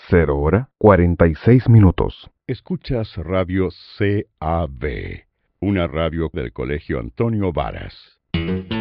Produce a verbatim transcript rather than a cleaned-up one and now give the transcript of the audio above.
Cero hora cuarenta y seis minutos. Escuchas Radio C A B, una radio del Colegio Antonio Varas.